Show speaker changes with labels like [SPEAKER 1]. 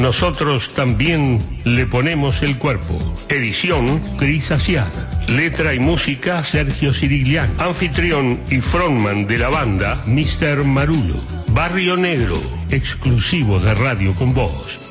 [SPEAKER 1] nosotros también le ponemos el cuerpo. Edición Cris Asiar. Letra y música Sergio Sirigliano. Anfitrión y frontman de la banda Mr. Marulo. Barrio Negro, exclusivo de Radio Con Voz.